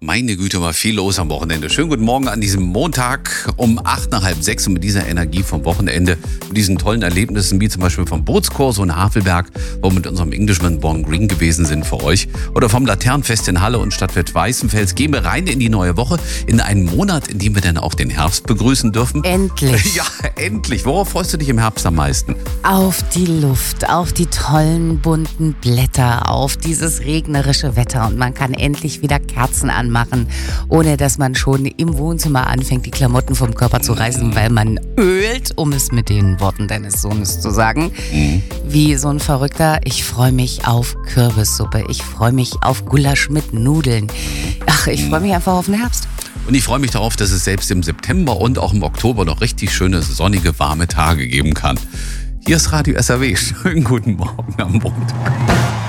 Meine Güte, war viel los am Wochenende. Schönen guten Morgen an diesem Montag um 8 nach halb 6 und mit dieser Energie vom Wochenende, mit diesen tollen Erlebnissen, wie zum Beispiel vom Bootskurs in Havelberg, wo wir mit unserem Englishman Born Green gewesen sind für euch, oder vom Laternenfest in Halle und Stadtfest Weißenfels, gehen wir rein in die neue Woche, in einen Monat, in dem wir dann auch den Herbst begrüßen dürfen. Endlich. Ja, endlich. Worauf freust du dich im Herbst am meisten? Auf die Luft, auf die tollen bunten Blätter, auf dieses regnerische Wetter und man kann endlich wieder Kerzen anmachen, ohne dass man schon im Wohnzimmer anfängt, die Klamotten vom Körper zu reißen, weil man ölt, um es mit den Worten deines Sohnes zu sagen. Wie so ein Verrückter. Ich freue mich auf Kürbissuppe, ich freue mich auf Gulasch mit Nudeln. Ach, ich freue mich einfach auf den Herbst. Und ich freue mich darauf, dass es selbst im September und auch im Oktober noch richtig schöne, sonnige, warme Tage geben kann. Hier ist Radio SAW. Schönen guten Morgen am Montag.